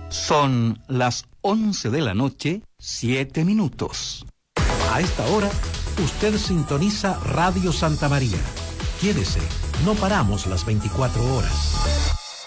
Son las 11 de la noche, 7 minutos. A esta hora, usted sintoniza Radio Santa María. Quédese, no paramos las 24 horas.